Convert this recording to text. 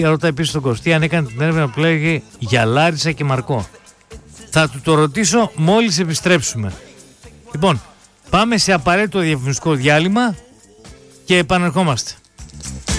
Ρωτάει επίσης τον Κωστή αν έκανε την έρευνα που λέγει για Λάρισα και Μαρκό. Θα του το ρωτήσω μόλις επιστρέψουμε. Λοιπόν, πάμε σε απαραίτητο διαφημιστικό διάλειμμα και επανερχόμαστε.